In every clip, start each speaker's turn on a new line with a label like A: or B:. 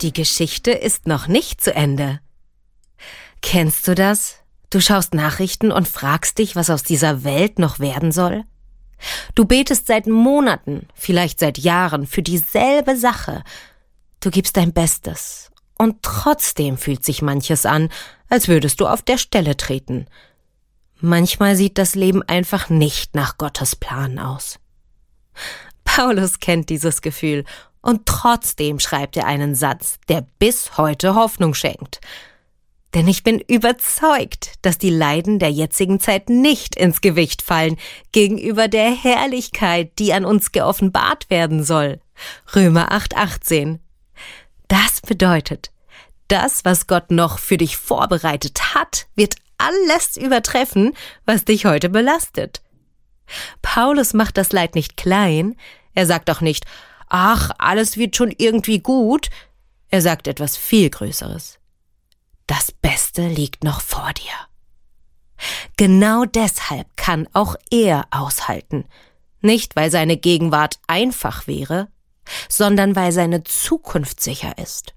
A: Die Geschichte ist noch nicht zu Ende. Kennst du das? Du schaust Nachrichten und fragst dich, was aus dieser Welt noch werden soll? Du betest seit Monaten, vielleicht seit Jahren, für dieselbe Sache. Du gibst dein Bestes. Und trotzdem fühlt sich manches an, als würdest du auf der Stelle treten. Manchmal sieht das Leben einfach nicht nach Gottes Plan aus. Paulus kennt dieses Gefühl und trotzdem schreibt er einen Satz, der bis heute Hoffnung schenkt. Denn ich bin überzeugt, dass die Leiden der jetzigen Zeit nicht ins Gewicht fallen gegenüber der Herrlichkeit, die an uns geoffenbart werden soll. Römer 8,18. Das bedeutet, das, was Gott noch für dich vorbereitet hat, wird alles übertreffen, was dich heute belastet. Paulus macht das Leid nicht klein. Er sagt auch nicht, ach, alles wird schon irgendwie gut. Er sagt etwas viel Größeres. Das Beste liegt noch vor dir. Genau deshalb kann auch er aushalten. Nicht, weil seine Gegenwart einfach wäre, sondern weil seine Zukunft sicher ist.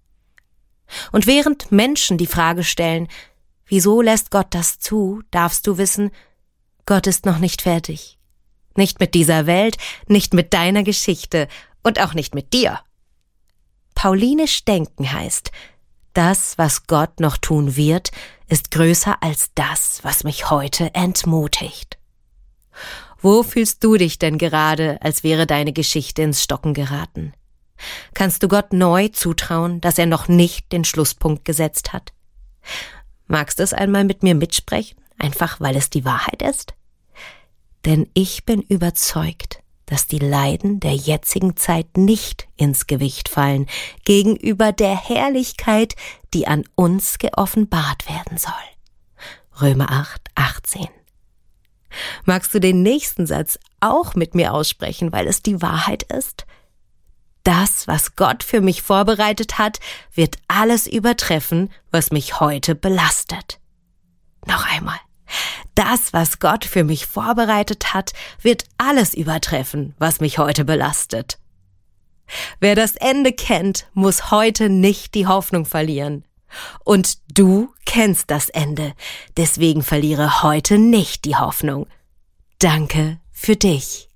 A: Und während Menschen die Frage stellen, wieso lässt Gott das zu, darfst du wissen, Gott ist noch nicht fertig. Nicht mit dieser Welt, nicht mit deiner Geschichte und auch nicht mit dir. Paulinisch denken heißt, das, was Gott noch tun wird, ist größer als das, was mich heute entmutigt. Wo fühlst du dich denn gerade, als wäre deine Geschichte ins Stocken geraten? Kannst du Gott neu zutrauen, dass er noch nicht den Schlusspunkt gesetzt hat? Magst du es einmal mit mir mitsprechen, einfach weil es die Wahrheit ist? Denn ich bin überzeugt, dass die Leiden der jetzigen Zeit nicht ins Gewicht fallen gegenüber der Herrlichkeit, die an uns geoffenbart werden soll. Römer 8,18. Magst du den nächsten Satz auch mit mir aussprechen, weil es die Wahrheit ist? Das, was Gott für mich vorbereitet hat, wird alles übertreffen, was mich heute belastet. Noch einmal. Das, was Gott für mich vorbereitet hat, wird alles übertreffen, was mich heute belastet. Wer das Ende kennt, muss heute nicht die Hoffnung verlieren. Und du kennst das Ende, deswegen verliere heute nicht die Hoffnung. Danke für dich.